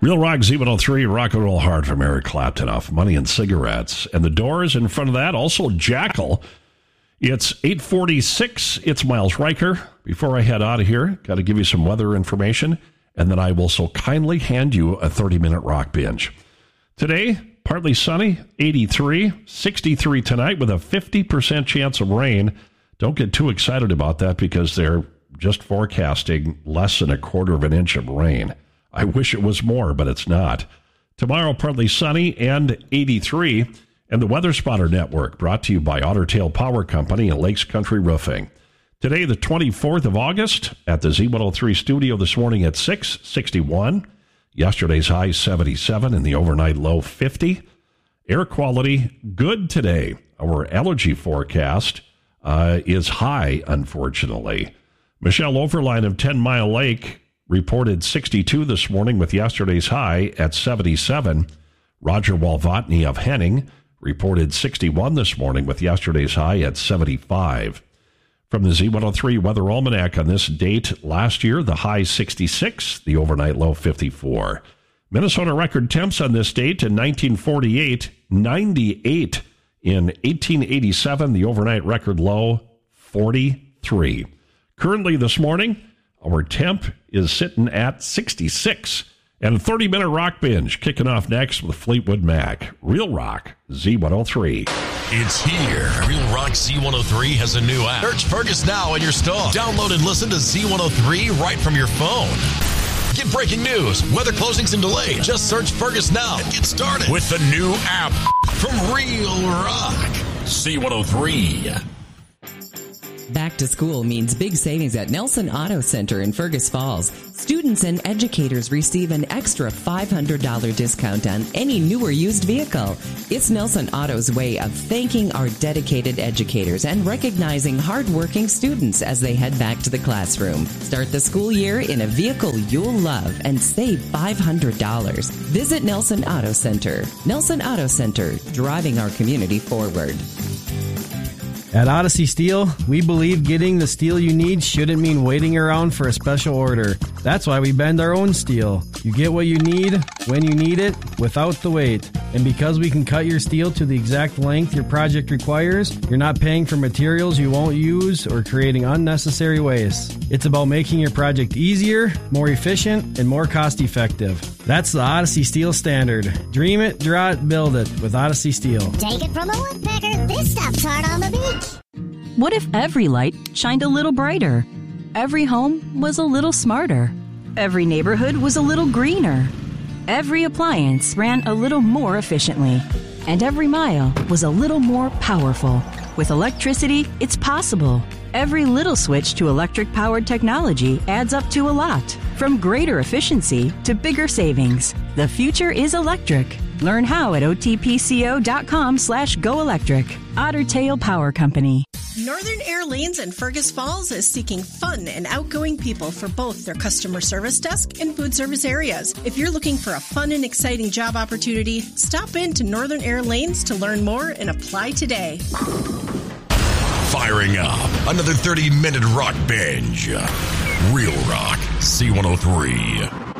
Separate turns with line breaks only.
Real Rock Z103, Rock and Roll Hard from Eric Clapton off Money and Cigarettes. And the Doors in front of that, also Jackal. It's 8:46. It's Miles Riker. Before I head out of here, got to give you some weather information, and then I will so kindly hand you a 30-minute rock binge. Today, partly sunny, 83, 63 tonight with a 50% chance of rain. Don't get too excited about that because they're just forecasting less than a quarter of an inch of rain. I wish it was more, but it's not. Tomorrow, partly sunny and 83. And the Weather Spotter Network, brought to you by Otter Tail Power Company and Lakes Country Roofing. Today, the 24th of August, at the Z103 studio this morning at 6:61. Yesterday's high, 77, and the overnight low, 50. Air quality, good today. Our allergy forecast is high, unfortunately. Michelle Overline of 10 Mile Lake reported 62 this morning with yesterday's high at 77. Roger Walvatney of Henning reported 61 this morning with yesterday's high at 75. From the Z103 Weather Almanac on this date last year, the high 66, the overnight low 54. Minnesota record temps on this date in 1948, 98. In 1887, the overnight record low 43. Currently this morning, our temp is sitting at 66. And a 30-minute rock binge kicking off next with Fleetwood Mac. Real Rock Z103.
It's here. Real Rock Z103 has a new app. Search Fergus now in your store. Download and listen to Z103 right from your phone. Get breaking news, weather closings and delays. Just search Fergus now and get started with the new app from Real Rock Z103.
Back to school means big savings at Nelson Auto Center in Fergus Falls. Students and educators receive an extra $500 discount on any new or used vehicle. It's Nelson Auto's way of thanking our dedicated educators and recognizing hardworking students as they head back to the classroom. Start the school year in a vehicle you'll love and save $500. Visit Nelson Auto Center. Nelson Auto Center, driving our community forward.
At Odyssey Steel, we believe getting the steel you need shouldn't mean waiting around for a special order. That's why we bend our own steel. You get what you need, when you need it, without the wait. And because we can cut your steel to the exact length your project requires, you're not paying for materials you won't use or creating unnecessary waste. It's about making your project easier, more efficient, and more cost-effective. That's the Odyssey Steel standard. Dream it, draw it, build it with Odyssey Steel.
Take it from a woodpecker, this stuff's hard on the beach.
What if every light shined a little brighter? Every home was a little smarter. Every neighborhood was a little greener. Every appliance ran a little more efficiently. And every mile was a little more powerful. With electricity, it's possible. Every little switch to electric-powered technology adds up to a lot. From greater efficiency to bigger savings. The future is electric. Learn how at otpco.com/goelectric. Otter Tail Power Company.
Northern Air Lanes in Fergus Falls is seeking fun and outgoing people for both their customer service desk and food service areas. If you're looking for a fun and exciting job opportunity, stop in to Northern Air Lanes to learn more and apply today.
Firing up another 30-minute rock binge. Real Rock Z103.